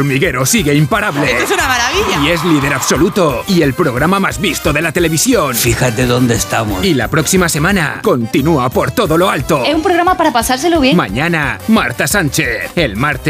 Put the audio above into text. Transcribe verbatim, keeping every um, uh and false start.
hormiguero sigue imparable. ¡Esto es una maravilla! Y es líder absoluto. Y el programa más visto de la televisión. Fíjate dónde estamos. Y la próxima semana continúa por todo lo alto. Es un programa para pasárselo bien. Mañana, Marta Sánchez. El martes